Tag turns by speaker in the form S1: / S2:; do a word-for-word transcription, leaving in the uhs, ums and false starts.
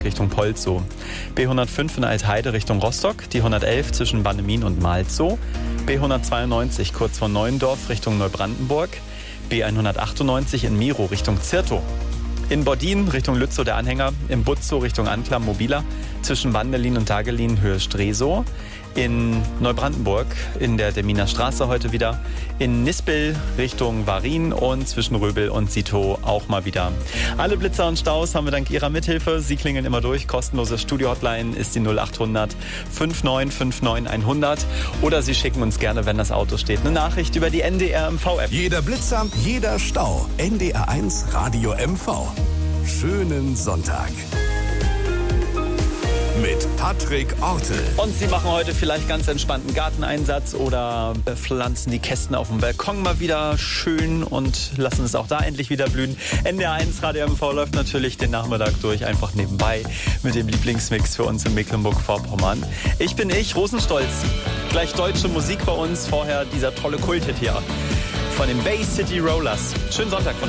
S1: Richtung Polzow. B hundertfünf in Altheide Richtung Rostock, die hundertelf zwischen Bannemin und Malzow, B hundertzweiundneunzig kurz vor Neuendorf Richtung Neubrandenburg, B hundertachtundneunzig in Miro Richtung Zirtow. In Bordin Richtung Lützow der Anhänger, im Butzow Richtung Anklam Mobila, zwischen Wandelin und Dagelin Höhe Stresow. In Neubrandenburg in der Deminer Straße heute wieder, in Nispel Richtung Warin und zwischen Röbel und Sito auch mal wieder. Alle Blitzer und Staus haben wir dank Ihrer Mithilfe. Sie klingeln immer durch. Kostenlose Studio-Hotline ist die null achthundert neunundfünfzig neunundfünfzig hundert oder Sie schicken uns gerne, wenn das Auto steht, eine Nachricht über die N D R M V-App.
S2: Jeder Blitzer, jeder Stau. N D R eins Radio M V. Schönen Sonntag. Mit Patrick Ortel.
S1: Und Sie machen heute vielleicht ganz entspannten Garteneinsatz oder pflanzen die Kästen auf dem Balkon mal wieder schön und lassen es auch da endlich wieder blühen. N D R eins Radio M V läuft natürlich den Nachmittag durch, einfach nebenbei mit dem Lieblingsmix für uns in Mecklenburg-Vorpommern. Ich bin ich, Rosenstolz. Gleich deutsche Musik bei uns, vorher dieser tolle Kulthit hier von den Bay City Rollers. Schönen Sonntag von uns.